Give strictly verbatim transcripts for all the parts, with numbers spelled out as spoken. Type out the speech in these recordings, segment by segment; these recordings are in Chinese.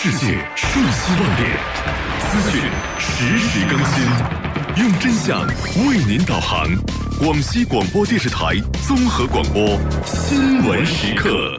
世界瞬息万变，资讯实时更新，用真相为您导航。广西广播电视台综合广播新闻时刻。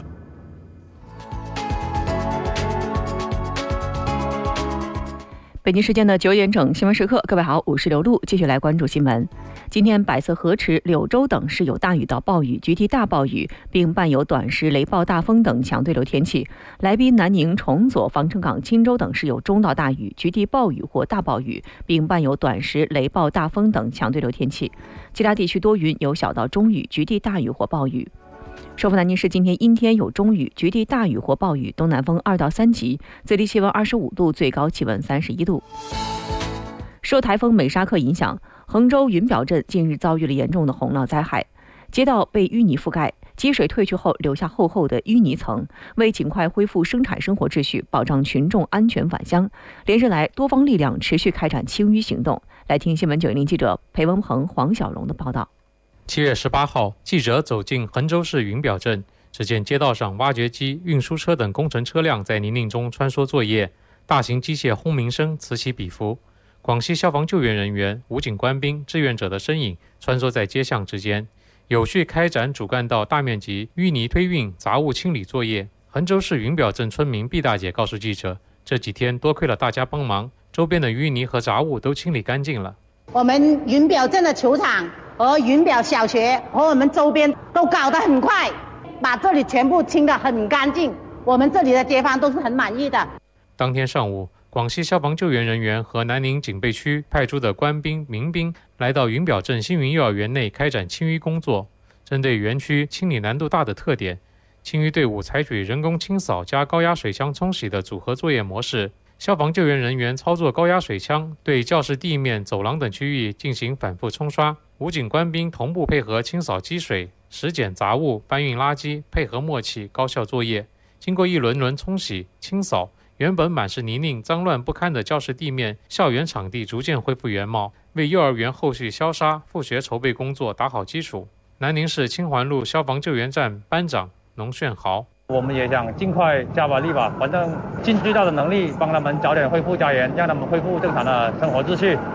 北京时间的九点整，新闻时刻，各位好，我是刘璐，继续来关注新闻。今天，百色河池、柳州等市有大雨到暴雨、局地大暴雨，并伴有短时雷暴、大风等强对流天气。来宾、南宁、崇左、防城港、钦州等市有中到大雨、局地暴雨或大暴雨，并伴有短时雷暴、大风等强对流天气。其他地区多云，有小到中雨、局地大雨或暴雨。首府南京市今天阴天有中雨，局地大雨或暴雨，东南风二到三级，最低气温二十五度，最高气温三十一度。受台风美沙克影响，衡州云表镇近日遭遇了严重的洪涝灾害，街道被淤泥覆盖，积水退去后留下厚厚的淤泥层。为尽快恢复生产生活秩序，保障群众安全返乡，连日来多方力量持续开展清淤行动。来听新闻九一零记者裴文鹏、黄小荣的报道。 七月十八号，记者走进衡州市云表镇，只见街道上挖掘机、运输车等工程车辆在泥泞中穿梭作业，大型机械轰鸣声此起彼伏。广西消防救援人员、武警官兵、志愿者的身影穿梭在街巷之间，有序开展主干道大面积淤泥推运、杂物清理作业。衡州市云表镇村民毕大姐告诉记者，这几天多亏了大家帮忙，周边的淤泥和杂物都清理干净了。 我们云表镇的球场和云表小学和我们周边都搞得很快，把这里全部清得很干净，我们这里的街坊都是很满意的。 当天上午，广西消防救援人员和南宁警备区派出的官兵、民兵来到云表镇新云幼儿园内开展清淤工作。针对园区清理难度大的特点，清淤队伍采取人工清扫加高压水枪冲洗的组合作业模式。消防救援人员操作高压水枪，对教室地面、走廊等区域进行反复冲刷。武警官兵同步配合清扫积水、拾捡杂物、搬运垃圾，配合默契，高效作业。经过一轮轮冲洗、清扫，原本满是泥泞、脏乱不堪的教室地面、校园场地逐渐恢复原貌，为幼儿园后续消杀、复学筹备工作打好基础。南宁市清环路消防救援站班长农炫豪。 我们也想尽快加把力吧，反正尽最大的能力帮他们早点恢复家园，让他们恢复正常的生活秩序。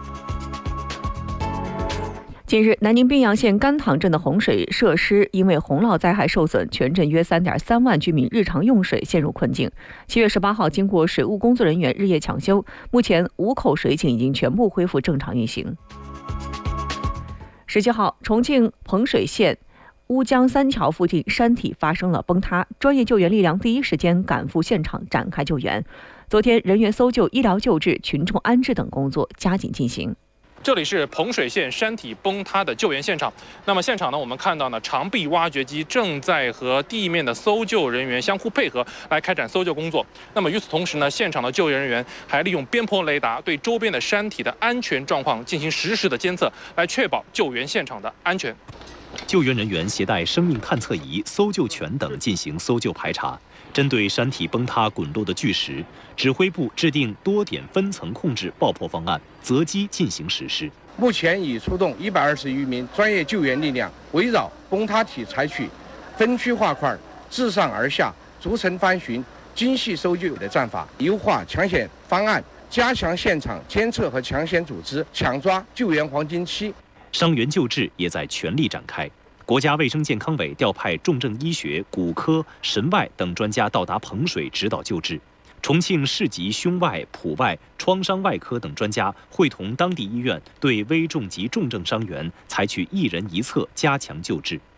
近日，南宁宾阳县甘塘镇的洪水设施因为洪涝灾害受损，全镇约 三点三万居民日常用水陷入困境。七月十八号，经过水务工作人员日夜抢修，目前五口水井已经全部恢复正常运行。十七号，重庆彭水县乌江三桥附近山体发生了崩塌，专业救援力量第一时间赶赴现场展开救援。昨天，人员搜救、医疗救治、群众安置等工作加紧进行。 这里是彭水县山体崩塌的救援现场。那么现场呢，我们看到呢，长臂挖掘机正在和地面的搜救人员相互配合来开展搜救工作。那么与此同时呢，现场的救援人员还利用边坡雷达对周边的山体的安全状况进行实时的监测，来确保救援现场的安全。 救援人员携带生命探测仪、搜救犬等进行搜救排查。针对山体崩塌滚落的巨石，指挥部制定多点分层控制爆破方案，择机进行实施。 目前已出动一百二十余名专业救援力量，围绕崩塌体采取分区划块、自上而下、逐层翻寻、精细搜救的战法，优化抢险方案，加强现场监测和抢险组织，抢抓救援黄金期。 伤员救治也在全力展开。国家卫生健康委调派重症医学、骨科、神外等专家到达彭水指导救治。重庆市级胸外、普外、创伤外科等专家会同当地医院对危重及重症伤员采取一人一策加强救治。